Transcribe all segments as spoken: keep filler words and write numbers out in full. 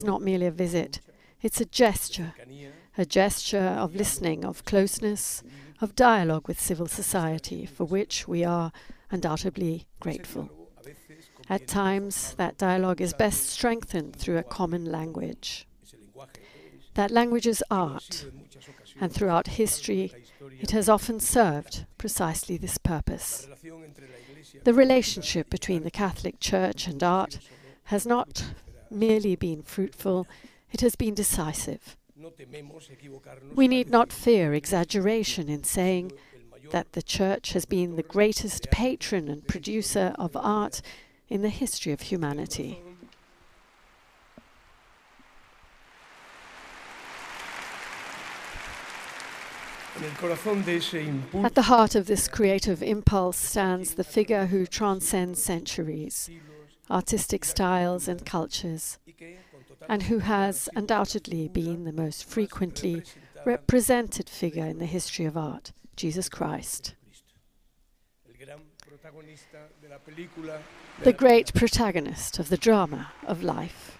not merely a visit, it's a gesture, a gesture of listening, of closeness, of dialogue with civil society, for which we are undoubtedly grateful. At times, that dialogue is best strengthened through a common language. That language is art, and throughout history, it has often served precisely this purpose. The relationship between the Catholic Church and art has not merely been fruitful, it has been decisive. We need not fear exaggeration in saying that the Church has been the greatest patron and producer of art in the history of humanity. At the heart of this creative impulse stands the figure who transcends centuries, artistic styles and cultures, and who has undoubtedly been the most frequently represented figure in the history of art, Jesus Christ. The great protagonist of the drama of life.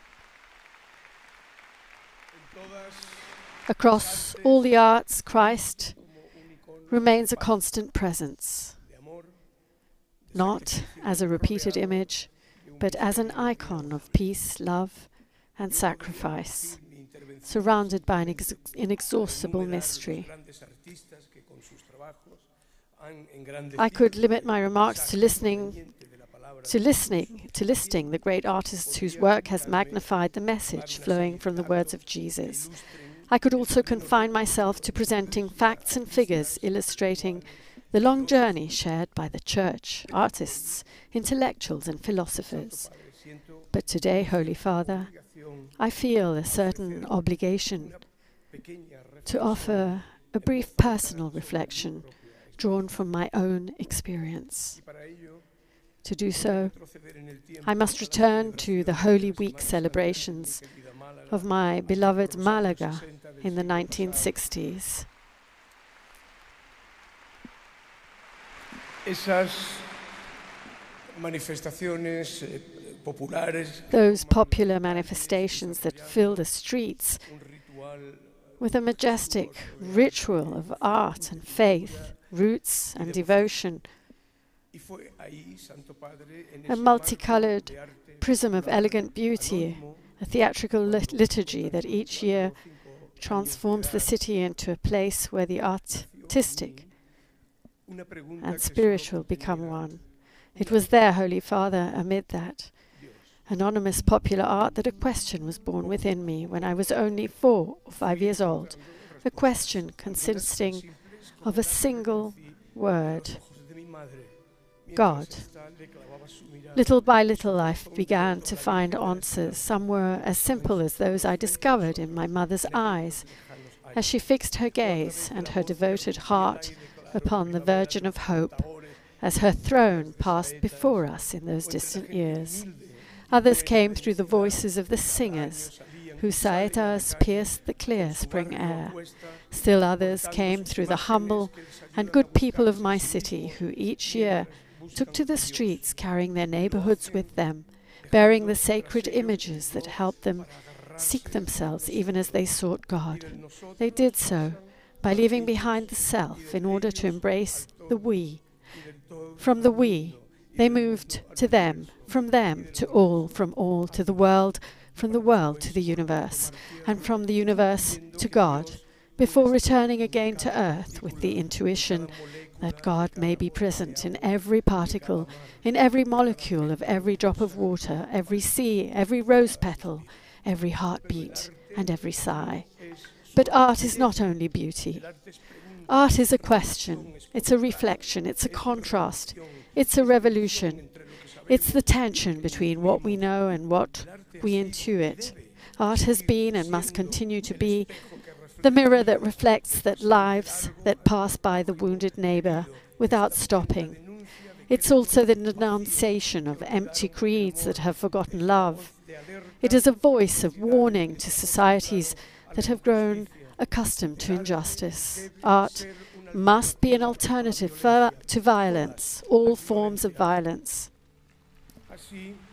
Across all the arts, Christ remains a constant presence, not as a repeated image, but as an icon of peace, love, and sacrifice, surrounded by an ex inexhaustible mystery. I could limit my remarks to listening, to listening, to listing the great artists whose work has magnified the message flowing from the words of Jesus. I could also confine myself to presenting facts and figures illustrating the long journey shared by the Church, artists, intellectuals, and philosophers. But today, Holy Father, I feel a certain obligation to offer a brief personal reflection drawn from my own experience. To do so, I must return to the Holy Week celebrations of my beloved Malaga in the nineteen sixties. Those popular manifestations that fill the streets with a majestic ritual of art and faith, roots and devotion, a multicolored prism of elegant beauty, a theatrical lit liturgy that each year transforms the city into a place where the artistic and spiritual become one. It was there, Holy Father, amid that anonymous popular art, that a question was born within me when I was only four or five years old, a question consisting of a single word: God. Little by little I began to find answers. Some were as simple as those I discovered in my mother's eyes as she fixed her gaze and her devoted heart upon the Virgin of Hope as her throne passed before us in those distant years. Others came through the voices of the singers whose saetas pierced the clear spring air. Still others came through the humble and good people of my city, who each year took to the streets carrying their neighborhoods with them, bearing the sacred images that helped them seek themselves even as they sought God. They did so by leaving behind the self in order to embrace the we. From the we, they moved to them, from them to all, from all to the world, from the world to the universe, and from the universe to God, before returning again to earth with the intuition that God may be present in every particle, in every molecule of every drop of water, every sea, every rose petal, every heartbeat, and every sigh. But art is not only beauty. Art is a question, it's a reflection, it's a contrast, it's a revolution. It's the tension between what we know and what we intuit. Art has been and must continue to be the mirror that reflects that lives that pass by the wounded neighbor without stopping. It's also the denunciation of empty creeds that have forgotten love. It is a voice of warning to societies that have grown accustomed to injustice. Art must be an alternative to violence, all forms of violence.